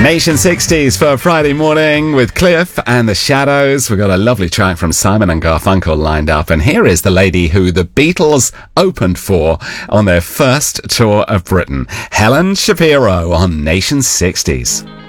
Nation 60s for Friday morning with Cliff and the Shadows. We've got a lovely track from Simon and Garfunkel lined up. And here is the lady who the Beatles opened for on their first tour of Britain. Helen Shapiro on Nation 60s.